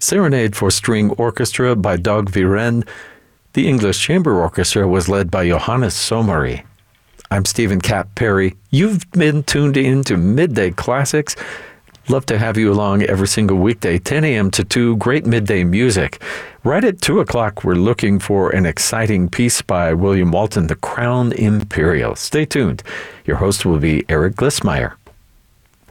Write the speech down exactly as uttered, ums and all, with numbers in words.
Serenade for String Orchestra by Dag Viren. The English Chamber Orchestra was led by Johannes Someri. I'm Stephen Cap Perry. You've been tuned in to Midday Classics. Love to have you along every single weekday, ten a.m. to two, great midday music. Right at two o'clock, we're looking for an exciting piece by William Walton, The Crown Imperial. Stay tuned. Your host will be Eric Glissmeyer.